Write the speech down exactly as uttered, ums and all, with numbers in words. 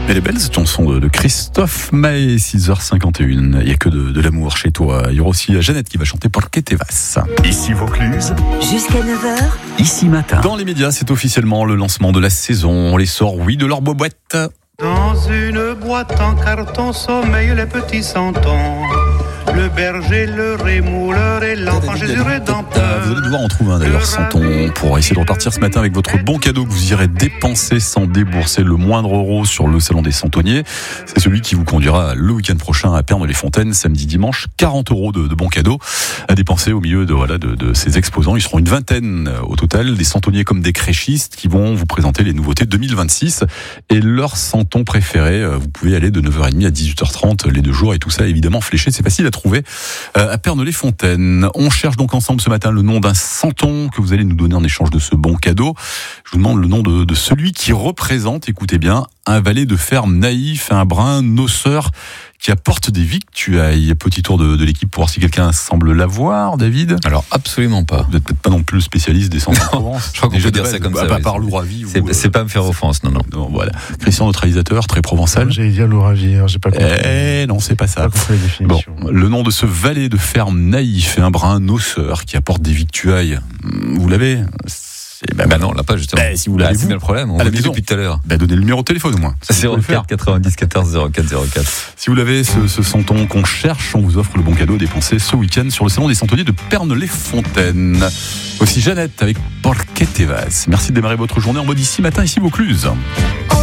Elle est belle cette chanson de, de Christophe Maé, six heures cinquante et un. Il n'y a que de, de l'amour chez toi. Il y aura aussi Jeannette qui va chanter Porque te vas. Ici Vaucluse. Jusqu'à neuf heures. Ici matin. Dans les médias, c'est officiellement le lancement de la saison. On les sort, oui, de leur boîte. Dans une boîte en carton sommeillent les petits santons. Le berger, le rémouleur et l'enfant Jésus rédempteur. Vous allez devoir en trouver un d'ailleurs, Santon, pour essayer de repartir ce matin avec votre bon cadeau que vous irez dépenser sans débourser le moindre euro sur le salon des Santonniers. C'est celui qui vous conduira le week-end prochain à Pernes-les-Fontaines, samedi, dimanche. quarante euros de, de bons cadeaux à dépenser au milieu de, voilà, de, de ces exposants. Ils seront une vingtaine au total, des Santonniers comme des créchistes qui vont vous présenter les nouveautés deux mille vingt-six et leur Santon préféré. Vous pouvez aller de neuf heures trente à dix-huit heures trente les deux jours et tout ça évidemment fléché. C'est facile à trouver à Pernes-les-Fontaines. On cherche donc ensemble ce matin le nom d'un Santon que vous allez nous donner en échange de ce bon cadeau. Je vous demande le nom de, de celui qui représente, écoutez bien, un valet de ferme naïf, un brun noceur qui apporte des victuailles. Petit tour de, de l'équipe pour voir si quelqu'un semble l'avoir, David. Alors absolument pas. Vous n'êtes peut-être pas non plus le spécialiste des Santons de Provence. Je crois qu'on peut dire ça comme ça. Pas oui. par Louravi. C'est, c'est pas me faire offense, non, non. non voilà. Christian, notre réalisateur, très provençal. J'allais dire Louravi, j'ai pas compris. Eh non, c'est pas ça. Pas compris la définition. Bon, le nom de ce valet de ferme naïf et un brun noceur qui apporte des victuailles. Vous l'avez? Bah, bah non, on l'a pas justement. Bah, si vous l'avez, bah, c'est bien le problème. On à la l'a dit maison depuis tout à l'heure. Bah, donnez le numéro de téléphone au moins. zéro quatre quatre-vingt-dix quatorze zéro quatre zéro quatre. Si vous l'avez, ce, ce Santon qu'on cherche, on vous offre le bon cadeau dépensé ce week-end sur le salon des Santonniers de Pernes-les-Fontaines. Aussi Jeannette avec Porque te vas. Merci de démarrer votre journée en mode ici matin, ici Vaucluse.